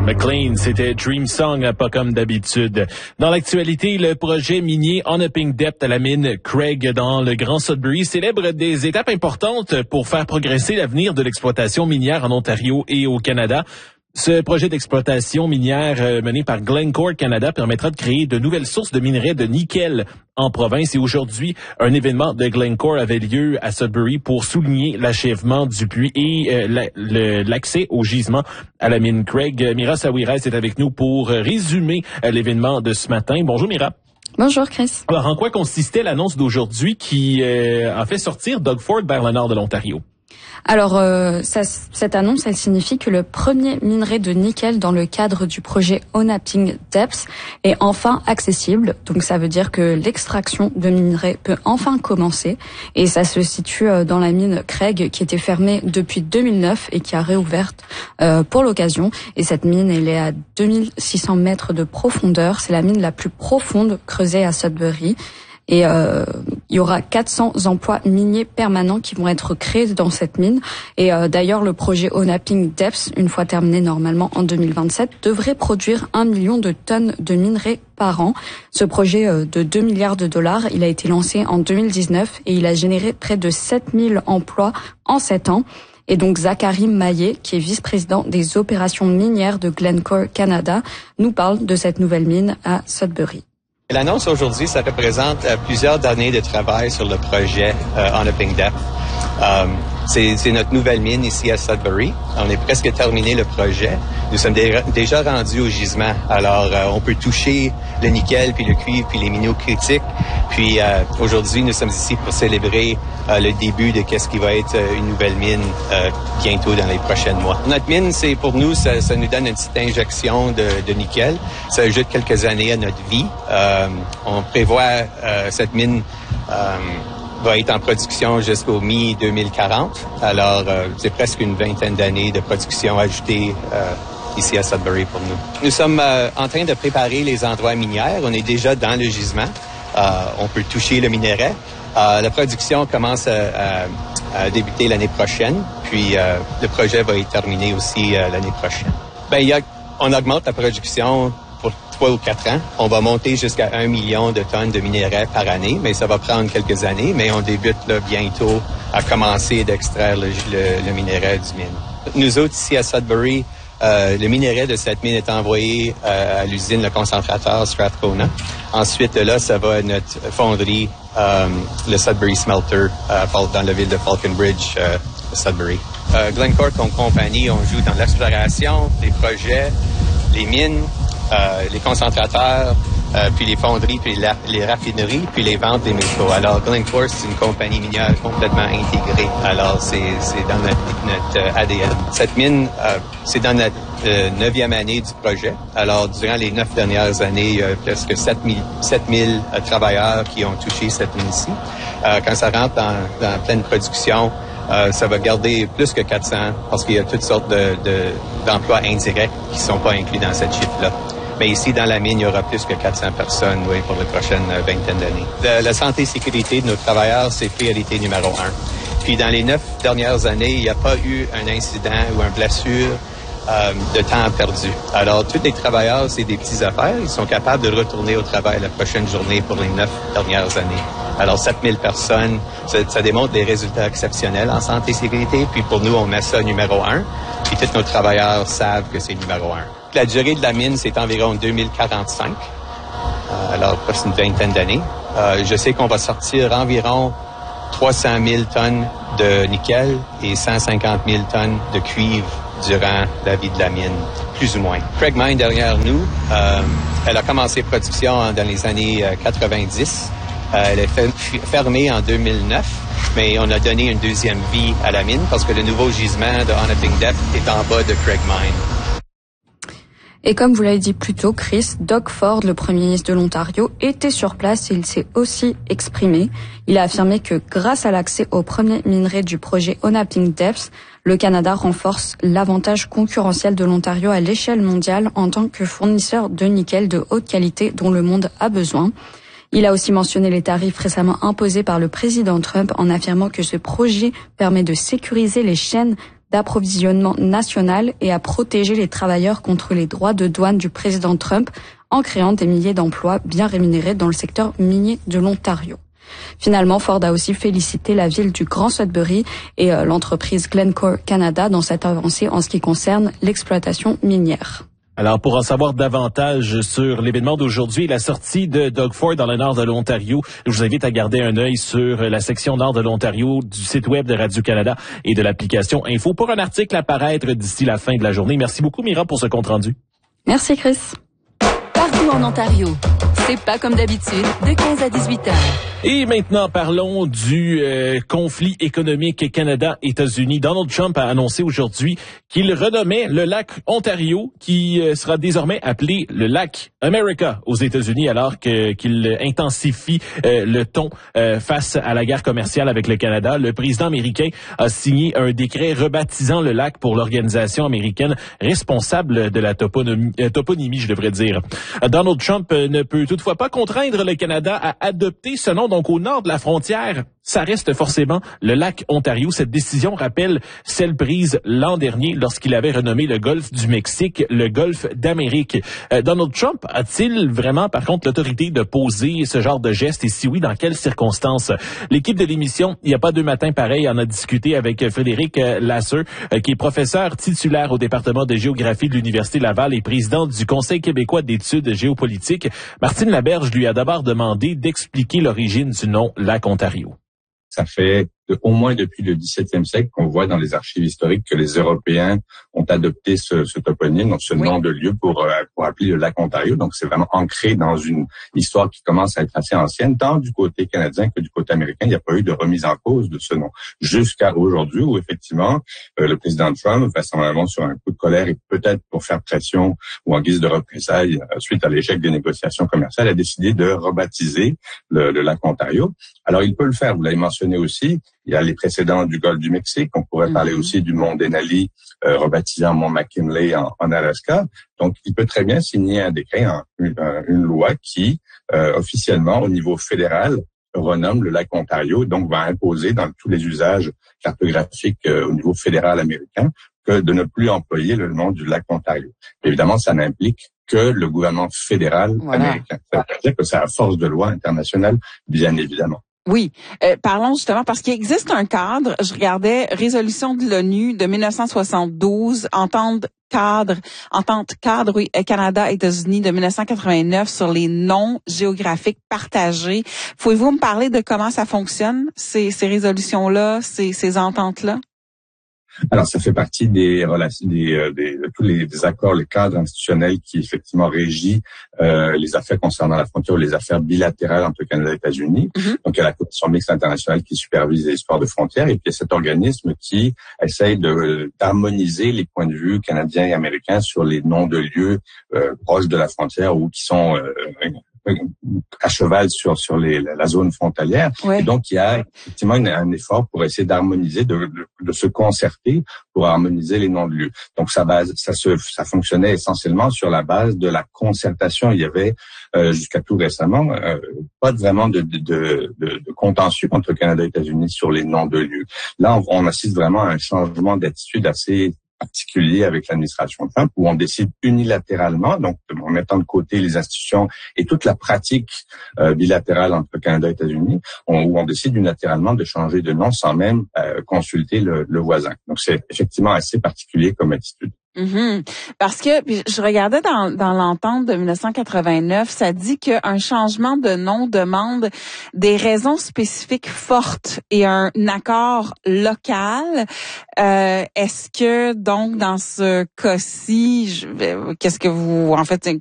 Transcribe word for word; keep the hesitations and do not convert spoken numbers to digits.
McLean, c'était Dream Song, pas comme d'habitude. Dans l'actualité, le projet minier Onaping Depth à la mine Craig dans le Grand Sudbury célèbre des étapes importantes pour faire progresser l'avenir de l'exploitation minière en Ontario et au Canada. Ce projet d'exploitation minière euh, mené par Glencore Canada permettra de créer de nouvelles sources de minerais de nickel en province. Et aujourd'hui, un événement de Glencore avait lieu à Sudbury pour souligner l'achèvement du puits et euh, la, le, l'accès au gisement à la mine Craig. Mira Sawiras est avec nous pour résumer euh, l'événement de ce matin. Bonjour Mira. Bonjour Chris. Alors, en quoi consistait l'annonce d'aujourd'hui qui euh, a fait sortir Doug Ford vers le nord de l'Ontario? Alors, euh, ça, cette annonce, elle signifie que le premier minerai de nickel dans le cadre du projet Onaping Depth est enfin accessible. Donc, ça veut dire que l'extraction de minerais peut enfin commencer. Et ça se situe dans la mine Craig, qui était fermée depuis deux mille neuf et qui a réouverte euh, pour l'occasion. Et cette mine, elle est à deux mille six cents mètres de profondeur. C'est la mine la plus profonde creusée à Sudbury. Et euh, il y aura quatre cents emplois miniers permanents qui vont être créés dans cette mine. Et euh, d'ailleurs, le projet Onaping Depth, une fois terminé normalement en deux mille vingt-sept, devrait produire un million de tonnes de minerais par an. Ce projet euh, de deux milliards de dollars, il a été lancé en deux mille dix-neuf et il a généré près de sept mille emplois en sept ans. Et donc Zachary Maillet, qui est vice-président des opérations minières de Glencore Canada, nous parle de cette nouvelle mine à Sudbury. L'annonce aujourd'hui, ça représente euh, plusieurs années de travail sur le projet euh, Onaping Depth. Euh, c'est, c'est notre nouvelle mine ici à Sudbury. On est presque terminé le projet. Nous sommes dé- déjà rendus au gisement. Alors, euh, on peut toucher le nickel, puis le cuivre, puis les minéraux critiques. Puis euh, aujourd'hui, nous sommes ici pour célébrer euh, le début de qu'est-ce qui va être euh, une nouvelle mine euh, bientôt dans les prochains mois. Notre mine, c'est pour nous, ça, ça nous donne une petite injection de, de nickel. Ça ajoute quelques années à notre vie. Euh, on prévoit euh, cette mine euh, va être en production jusqu'au mi deux mille quarante. Alors, euh, c'est presque une vingtaine d'années de production ajoutée euh, ici à Sudbury pour nous. Nous sommes euh, en train de préparer les endroits minières. On est déjà dans le gisement. Euh, on peut toucher le minerai. Euh, la production commence à, à, à débuter l'année prochaine, puis euh, le projet va être terminé aussi euh, l'année prochaine. Ben, il y a, on augmente la production pour trois ou quatre ans. On va monter jusqu'à un million de tonnes de minerais par année, mais ça va prendre quelques années. Mais on débute là, bientôt à commencer d'extraire le, le, le minerai du mine. Nous autres, ici à Sudbury, euh, le minerai de cette mine est envoyé euh, à l'usine, le concentrateur Strathcona. Ensuite, de là, ça va à notre fonderie, euh, le Sudbury Smelter, euh, dans la ville de Falconbridge, euh, Sudbury. Euh, Glencore, comme compagnie, on joue dans l'exploration, les projets, les mines, Euh, les concentrateurs, euh, puis les fonderies, puis la, les raffineries, puis les ventes des métaux. Alors, Glencore, c'est une compagnie minière complètement intégrée. Alors, c'est, c'est dans notre, notre A D N. Cette mine, euh, c'est dans notre euh, neuvième année du projet. Alors, durant les neuf dernières années, il y a presque sept mille euh, travailleurs qui ont touché cette mine-ci. Euh, quand ça rentre dans, dans pleine production, Euh, ça va garder plus que quatre cents parce qu'il y a toutes sortes de, de, d'emplois indirects qui ne sont pas inclus dans cette chiffre-là. Mais ici, dans la mine, il y aura plus que quatre cents personnes oui, pour les prochaines vingtaine d'années. La, la santé et sécurité de nos travailleurs, c'est priorité numéro un. Puis dans les neuf dernières années, il n'y a pas eu un incident ou une blessure euh, de temps perdu. Alors, tous les travailleurs, c'est des petites affaires. Ils sont capables de retourner au travail la prochaine journée pour les neuf dernières années. Alors, sept mille personnes, ça, ça démontre des résultats exceptionnels en santé et sécurité. Puis pour nous, on met ça numéro un. Puis tous nos travailleurs savent que c'est numéro un. La durée de la mine, c'est environ deux mille quarante-cinq. Euh, alors, presque une vingtaine d'années. Euh, je sais qu'on va sortir environ trois cent mille tonnes de nickel et cent cinquante mille tonnes de cuivre durant la vie de la mine, plus ou moins. Craig Mine, derrière nous, euh, elle a commencé production dans les années quatre-vingt-dix. Euh, elle est fermée en deux mille neuf, mais on a donné une deuxième vie à la mine parce que le nouveau gisement de Onaping Depth est en bas de Craig Mine. Et comme vous l'avez dit plus tôt, Chris, Doug Ford, le premier ministre de l'Ontario, était sur place et il s'est aussi exprimé. Il a affirmé que grâce à l'accès au premier minerai du projet Onaping Depth, le Canada renforce l'avantage concurrentiel de l'Ontario à l'échelle mondiale en tant que fournisseur de nickel de haute qualité dont le monde a besoin. Il a aussi mentionné les tarifs récemment imposés par le président Trump en affirmant que ce projet permet de sécuriser les chaînes d'approvisionnement national et à protéger les travailleurs contre les droits de douane du président Trump en créant des milliers d'emplois bien rémunérés dans le secteur minier de l'Ontario. Finalement, Ford a aussi félicité la ville du Grand Sudbury et euh, l'entreprise Glencore Canada dans cette avancée en ce qui concerne l'exploitation minière. Alors, pour en savoir davantage sur l'événement d'aujourd'hui, la sortie de Doug Ford dans le nord de l'Ontario, je vous invite à garder un œil sur la section nord de l'Ontario du site web de Radio-Canada et de l'application Info pour un article à paraître d'ici la fin de la journée. Merci beaucoup, Mira, pour ce compte-rendu. Merci, Chris. Partout en Ontario, c'est pas comme d'habitude, de quinze à dix-huit heures. Et maintenant, parlons du euh, conflit économique Canada-États-Unis. Donald Trump a annoncé aujourd'hui qu'il renommait le lac Ontario, qui euh, sera désormais appelé le lac America aux États-Unis, alors que qu'il intensifie euh, le ton euh, face à la guerre commerciale avec le Canada. Le président américain a signé un décret rebaptisant le lac pour l'organisation américaine responsable de la toponymie, euh, toponymie, je devrais dire. Donald Trump ne peut toutefois pas contraindre le Canada à adopter ce nom. Donc, au nord de la frontière, ça reste forcément le lac Ontario. Cette décision rappelle celle prise l'an dernier lorsqu'il avait renommé le golfe du Mexique le golfe d'Amérique. Euh, Donald Trump a-t-il vraiment, par contre, l'autorité de poser ce genre de geste? Et si oui, dans quelles circonstances? L'équipe de l'émission, il n'y a pas deux matins pareils, en a discuté avec Frédéric Lasseux, euh, qui est professeur titulaire au département de géographie de l'Université Laval et président du Conseil québécois d'études géopolitiques. Martine Laberge lui a d'abord demandé d'expliquer l'origine du nom lac Ontario. Ça fait au moins depuis le dix-septième siècle qu'on voit dans les archives historiques que les Européens ont adopté ce, ce toponyme, donc ce oui. nom de lieu pour, pour appeler le lac Ontario. Donc, c'est vraiment ancré dans une histoire qui commence à être assez ancienne, tant du côté canadien que du côté américain. Il n'y a pas eu de remise en cause de ce nom. Jusqu'à aujourd'hui, où effectivement, euh, le président Trump, vraisemblablement sur un coup de colère et peut-être pour faire pression ou en guise de représailles euh, suite à l'échec des négociations commerciales, a décidé de rebaptiser le, le lac Ontario. Alors, il peut le faire, vous l'avez mentionné aussi. Il y a les précédents du golfe du Mexique. On pourrait mm-hmm. parler aussi du mont Denali, euh, rebaptisé en mont McKinley en, en Alaska. Donc, il peut très bien signer un décret, un, une, une loi qui, euh, officiellement, au niveau fédéral, renomme le lac Ontario, donc va imposer dans tous les usages cartographiques euh, au niveau fédéral américain que de ne plus employer le nom du lac Ontario. Évidemment, ça n'implique que le gouvernement fédéral voilà. américain. Ça veut dire que c'est à force de loi internationale, bien évidemment. Oui, euh, parlons justement parce qu'il existe un cadre. Je regardais résolution de l'ONU de dix-neuf cent soixante-douze, entente cadre, entente cadre oui, Canada-États-Unis de dix-neuf cent quatre-vingt-neuf sur les noms géographiques partagés. Pouvez-vous me parler de comment ça fonctionne, ces, ces résolutions-là, ces, ces ententes-là? Alors, ça fait partie des relations, des, des, de tous les des accords, les cadres institutionnels qui effectivement régit euh, les affaires concernant la frontière ou les affaires bilatérales entre le Canada et les États-Unis. Mm-hmm. Donc, il y a la Commission mixte internationale qui supervise les histoires de frontières et puis il y a cet organisme qui essaye de d'harmoniser les points de vue canadiens et américains sur les noms de lieux euh, proches de la frontière ou qui sont euh, à cheval sur sur les, la zone frontalière. Ouais. Et donc, il y a effectivement une, un effort pour essayer d'harmoniser, de, de, de se concerter pour harmoniser les noms de lieux. Donc, ça base, ça se, ça fonctionnait essentiellement sur la base de la concertation. Il y avait euh, jusqu'à tout récemment euh, pas vraiment de, de, de, de contentieux entre le Canada et les États-Unis sur les noms de lieux. Là, on, on assiste vraiment à un changement d'attitude assez particulier avec l'administration Trump, où on décide unilatéralement, donc en mettant de côté les institutions et toute la pratique euh, bilatérale entre le Canada et les États-Unis, on, où on décide unilatéralement de changer de nom sans même euh, consulter le, le voisin. Donc c'est effectivement assez particulier comme attitude. Mm-hmm. Parce que je regardais dans, dans l'entente de dix-neuf cent quatre-vingt-neuf, ça dit qu'un changement de nom demande des raisons spécifiques fortes et un accord local. Euh, est-ce que donc dans ce cas-ci, je, qu'est-ce que vous en fait